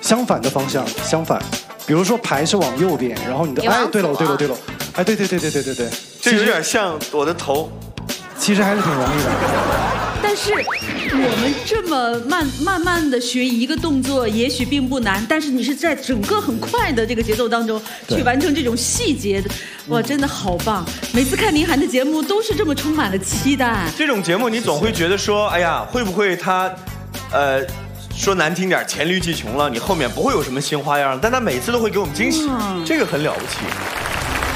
相反的方向，相反。比如说牌是往右边，然后你的对了，哎，对， 这有点像我的头， 其实还是挺容易的。 但是我们这么慢慢的学一个动作，也许并不难，但是你是在整个很快的这个节奏当中去完成这种细节的，哇，真的好棒！每次看明涵的节目都是这么充满了期待。 这种节目你总会觉得说，哎呀，会不会他，说难听点，黔驴技穷了，你后面不会有什么新花样，但他每次都会给我们惊喜，这个很了不起。